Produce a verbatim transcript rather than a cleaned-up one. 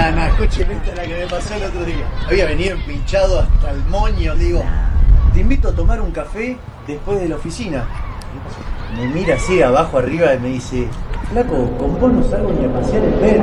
no, no, escuchen esta la que me pasó el otro día. Había venido empinchado hasta el moño, le digo, te invito a tomar un café después de la oficina. Me mira así abajo arriba y me dice, flaco, con vos no salgo ni a pasear el perro.